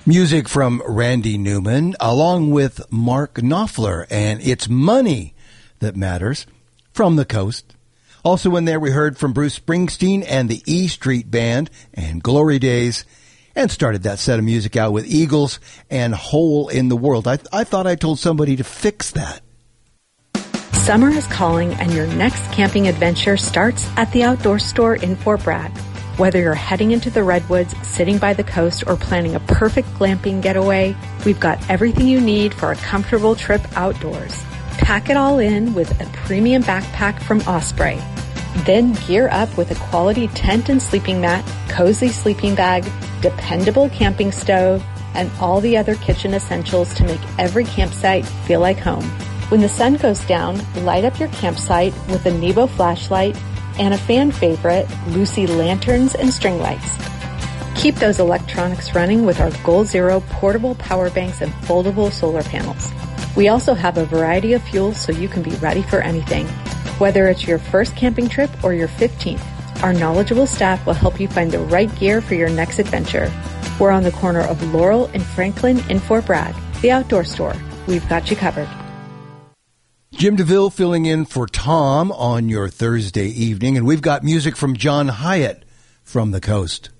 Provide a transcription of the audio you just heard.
Music from Randy Newman, along with Mark Knopfler, and It's Money That Matters, from the Coast. Also in there, we heard from Bruce Springsteen and the E Street Band and Glory Days, and started that set of music out with Eagles and Hole in the World. I thought I told somebody to fix that. Summer is calling, and your next camping adventure starts at the Outdoor Store in Fort Bragg. Whether you're heading into the Redwoods, sitting by the coast, or planning a perfect glamping getaway, we've got everything you need for a comfortable trip outdoors. Pack it all in with a premium backpack from Osprey. Then gear up with a quality tent and sleeping mat, cozy sleeping bag, dependable camping stove, and all the other kitchen essentials to make every campsite feel like home. When the sun goes down, light up your campsite with a Nebo flashlight and a fan favorite, Lucy lanterns and string lights. Keep those electronics running with our Goal Zero portable power banks and foldable solar panels. We also have a variety of fuels so you can be ready for anything. Whether it's your first camping trip or your 15th, our knowledgeable staff will help you find the right gear for your next adventure. We're on the corner of Laurel and Franklin in Fort Bragg, the Outdoor Store. We've got you covered. Jim DeVille filling in for Tom on your Thursday evening, and we've got music from John Hyatt from the Coast.